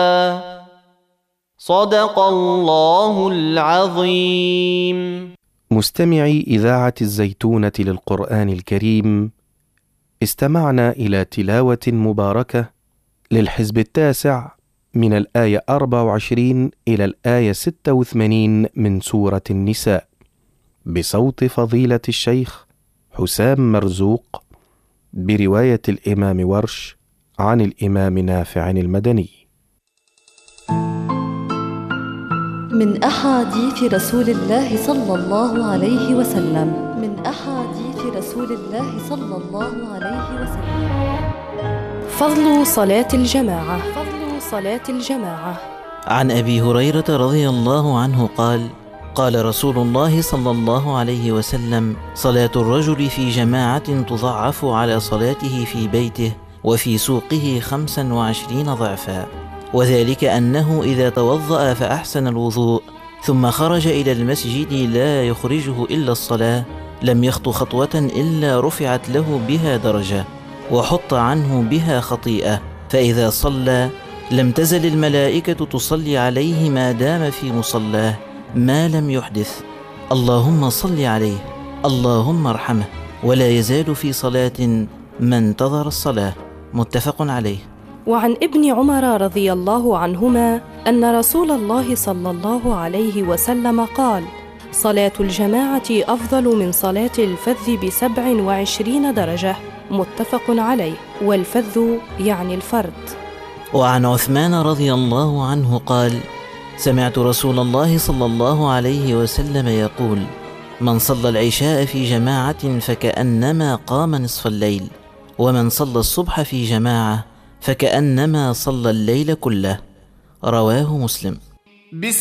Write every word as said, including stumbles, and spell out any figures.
صدق الله العظيم. مستمعي إذاعة الزيتونة للقرآن الكريم، استمعنا إلى تلاوة مباركة للحزب التاسع من الآية أربع وعشرين إلى الآية ستة وثمانين من سورة النساء، بصوت فضيلة الشيخ حسام مرزوق، برواية الإمام ورش عن الإمام نافع المدني. من أحاديث رسول الله صلى الله عليه وسلم من أحاديث رسول الله صلى الله عليه وسلم فضل صلاة الجماعة فضل صلاة الجماعة عن أبي هريرة رضي الله عنه قال: قال رسول الله صلى الله عليه وسلم: صلاة الرجل في جماعة تضعف على صلاته في بيته وفي سوقه خمسا وعشرين ضعفا، وذلك أنه إذا توضأ فأحسن الوضوء ثم خرج إلى المسجد لا يخرجه إلا الصلاة، لم يخط خطوة إلا رفعت له بها درجة وحط عنه بها خطيئة، فإذا صلى لم تزل الملائكة تصلي عليه ما دام في مصلاه ما لم يحدث، اللهم صل عليه اللهم ارحمه، ولا يزال في صلاة ما انتظر الصلاة. متفق عليه. وعن ابن عمر رضي الله عنهما أن رسول الله صلى الله عليه وسلم قال: صلاة الجماعة أفضل من صلاة الفذ بسبع وعشرين درجة. متفق عليه، والفذ يعني الفرد. وعن عثمان رضي الله عنه قال: سمعت رسول الله صلى الله عليه وسلم يقول: من صلى العشاء في جماعة فكأنما قام نصف الليل، ومن صلى الصبح في جماعة فكأنما صلى الليل كله. رواه مسلم.